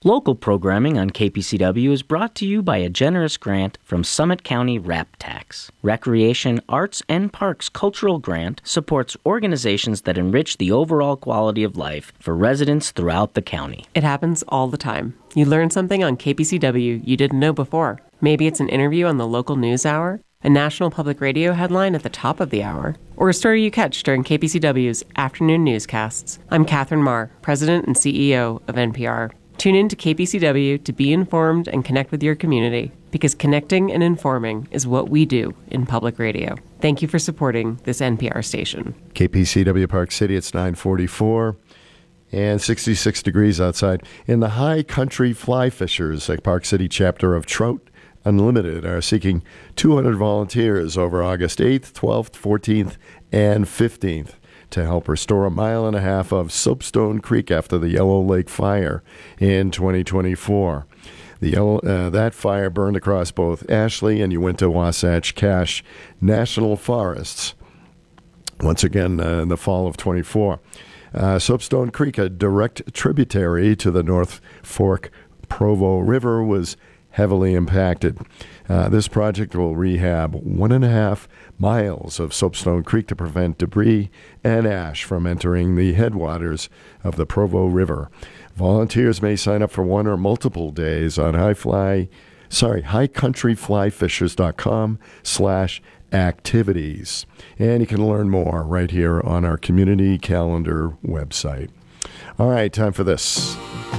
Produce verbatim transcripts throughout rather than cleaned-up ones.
Local programming on K P C W is brought to you by a generous grant from Summit County RAP Tax. Recreation, Arts, and Parks Cultural Grant supports organizations that enrich the overall quality of life for residents throughout the county. It happens all the time. You learn something on K P C W you didn't know before. Maybe it's an interview on the local news hour, a national public radio headline at the top of the hour, or a story you catch during K P C W's afternoon newscasts. I'm Catherine Marr, President and C E O of N P R. Tune in to K P C W to be informed and connect with your community, because connecting and informing is what we do in public radio. Thank you for supporting this N P R station. K P C W Park City, it's nine forty-four and sixty-six degrees outside. In the High Country Fly Fishers, a Park City chapter of Trout Unlimited, are seeking two hundred volunteers over August eighth, twelfth, fourteenth, and fifteenth to help restore a mile and a half of Soapstone Creek after the Yellow Lake fire in twenty twenty-four. The yellow, uh, that fire burned across both Ashley and Uinta Wasatch Cache National Forests, once again uh, in the fall of twenty-four. Uh, Soapstone Creek, a direct tributary to the North Fork Provo River, was heavily impacted. Uh, this project will rehab one and a half miles of Soapstone Creek to prevent debris and ash from entering the headwaters of the Provo River. Volunteers may sign up for one or multiple days on highfly, sorry, highcountryflyfishers.com slash activities. And you can learn more right here on our community calendar website. All right, time for this.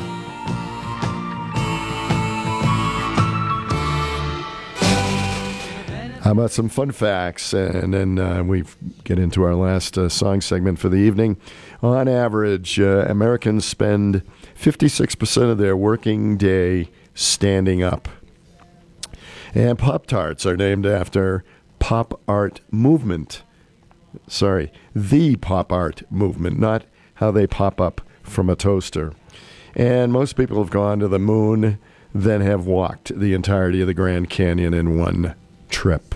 How about some fun facts? And then uh, we get into our last uh, song segment for the evening. On average, uh, Americans spend fifty-six percent of their working day standing up. And Pop-Tarts are named after pop art movement. Sorry, the pop art movement, not how they pop up from a toaster. And most people have gone to the moon, then have walked the entirety of the Grand Canyon in one trip.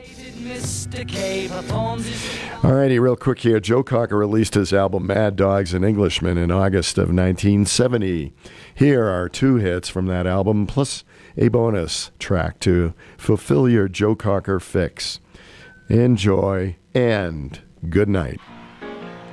All righty, real quick here. Joe Cocker released his album Mad Dogs and Englishmen in August of nineteen seventy. Here are two hits from that album, plus a bonus track to fulfill your Joe Cocker fix. Enjoy and good night.